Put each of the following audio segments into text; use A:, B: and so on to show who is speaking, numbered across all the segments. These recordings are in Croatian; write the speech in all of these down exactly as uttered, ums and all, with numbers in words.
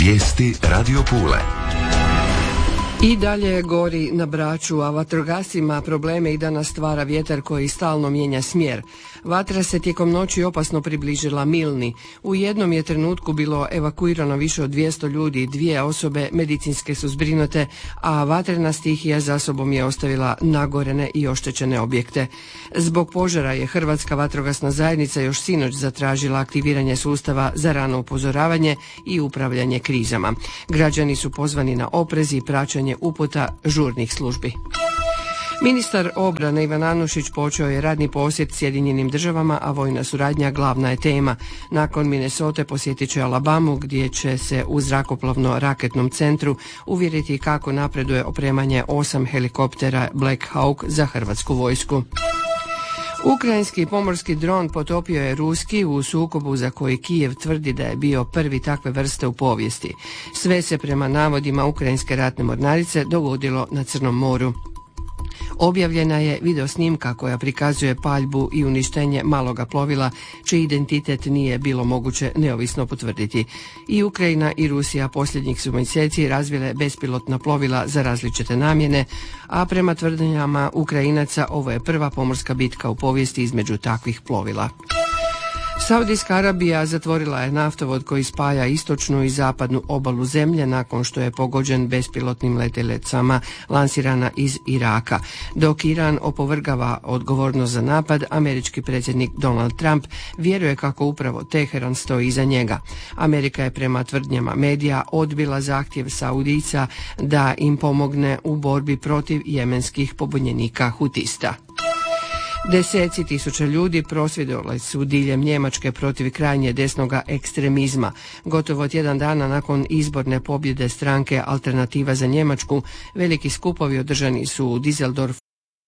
A: Vijesti Radio Pule.
B: I dalje gori na Braču, a vatrogascima probleme i danas stvara vjetar koji stalno mijenja smjer. Vatra se tijekom noći opasno približila Milni. U jednom je trenutku bilo evakuirano više od dvjesto ljudi, dvije osobe medicinske su zbrinute, a vatrena stihija za sobom je ostavila nagorene i oštećene objekte. Zbog požara je Hrvatska vatrogasna zajednica još sinoć zatražila aktiviranje sustava za rano upozoravanje i upravljanje krizama. Građani su pozvani na oprez i praćenje uputa žurnih službi. Ministar obrane Ivan Anušić počeo je radni posjet Sjedinjenim državama, a vojna suradnja glavna je tema. Nakon Minnesote posjetit će Alabamu, gdje će se u zrakoplovno-raketnom centru uvjeriti kako napreduje opremanje osam helikoptera Black Hawk za hrvatsku vojsku. Ukrajinski pomorski dron potopio je ruski u sukobu za koji Kijev tvrdi da je bio prvi takve vrste u povijesti. Sve se prema navodima ukrajinske ratne mornarice dogodilo na Crnom moru. Objavljena je video snimka koja prikazuje paljbu i uništenje maloga plovila, čiji identitet nije bilo moguće neovisno potvrditi. I Ukrajina i Rusija posljednjih su mjeseci razvile bespilotna plovila za različite namjene, a prema tvrdnjama Ukrajinaca ovo je prva pomorska bitka u povijesti između takvih plovila. Saudijska Arabija zatvorila je naftovod koji spaja istočnu i zapadnu obalu zemlje nakon što je pogođen bespilotnim letjelicama lansirana iz Iraka. Dok Iran opovrgava odgovornost za napad, američki predsjednik Donald Trump vjeruje kako upravo Teheran stoji iza njega. Amerika je prema tvrdnjama medija odbila zahtjev Saudijca da im pomogne u borbi protiv jemenskih pobunjenika hutista. Deseci tisuća ljudi prosvjedovali su diljem Njemačke protiv krajnje desnoga ekstremizma. Gotovo tjedan dana nakon izborne pobjede stranke Alternativa za Njemačku, veliki skupovi održani su u Düsseldorfu,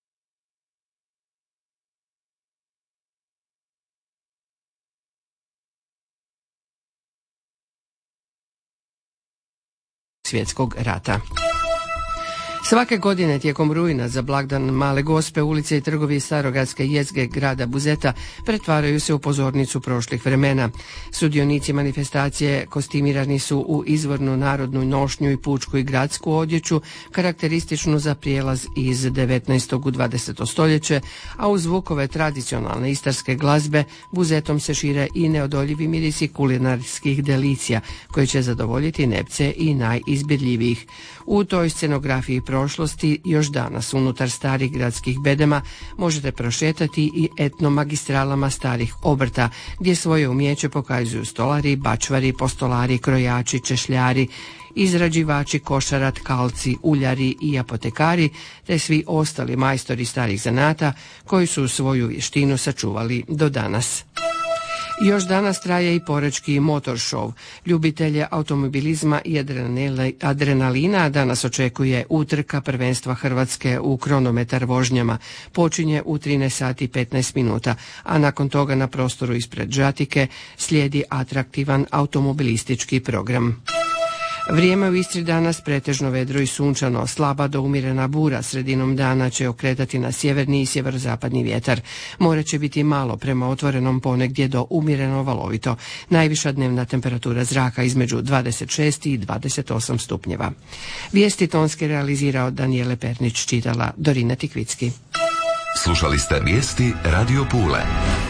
B: svjetskog rata. Svake godine tijekom rujna za blagdan Male Gospe ulice i trgovi starogradske jezgre grada Buzeta pretvaraju se u pozornicu prošlih vremena. Sudionici manifestacije kostimirani su u izvornu narodnu nošnju i pučku i gradsku odjeću, karakterističnu za prijelaz iz devetnaestog u dvadeseto stoljeće, a uz zvukove tradicionalne istarske glazbe Buzetom se šire i neodoljivi mirisi kulinarskih delicija koji će zadovoljiti nepce i najizbirljivijih. U toj scenografiji prošlosti još danas unutar starih gradskih bedema možete prošetati i etnomagistralama starih obrta, gdje svoje umijeće pokazuju stolari, bačvari, postolari, krojači, češljari, izrađivači košara, tkalci, uljari i apotekari, te svi ostali majstori starih zanata koji su svoju vještinu sačuvali do danas. Još danas traje i porečki motor show. Ljubitelje automobilizma i adrenalina danas očekuje utrka prvenstva Hrvatske u kronometar vožnjama. Počinje u trinaest sati i petnaest minuta, a nakon toga na prostoru ispred Žatike slijedi atraktivan automobilistički program. Vrijeme u Istri danas pretežno vedro i sunčano, slaba do umjerena bura sredinom dana će okretati na sjeverni i sjeverozapadni vjetar. More će biti malo prema otvorenom, ponegdje do umjereno valovito. Najviša dnevna temperatura zraka između dvadeset šest i dvadeset osam stupnjeva. Vijesti tonske realizirao Danijele Pernić, čitala Dorina Tikvicki.
A: Slušali ste vijesti Radio Pule.